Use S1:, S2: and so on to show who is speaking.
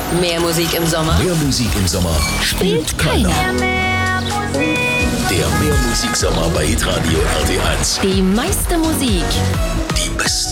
S1: Mehr Musik im Sommer
S2: Mehr Musik im Sommer
S1: spielt keiner.
S2: Der Mehrmusik-Sommer bei Hitradio RT1.
S1: Die meiste Musik
S2: Die besten